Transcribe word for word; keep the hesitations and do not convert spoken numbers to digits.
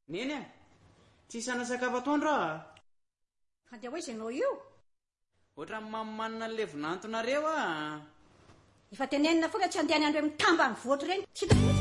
Neny a tsy sanasakafo atoandro a andeha hoe izay nao io ohatra ny mamimanina n'le vinantonareo a efa tenenina foana tsy andeha ny andro amin'ny tamba ny voatra ireny tsy